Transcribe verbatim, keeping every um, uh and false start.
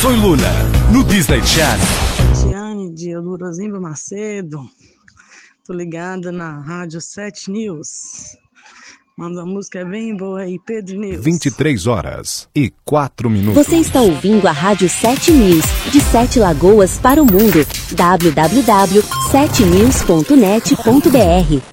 Soy Luna, no Disney Channel. Tiane de Elurazinho Macedo. Tô ligada na Rádio sete News. Manda a música é bem boa aí, Pedro News. vinte e três horas e quatro minutos. Você está ouvindo a Rádio sete News, de Sete Lagoas para o mundo. w w w ponto sete news ponto net ponto b r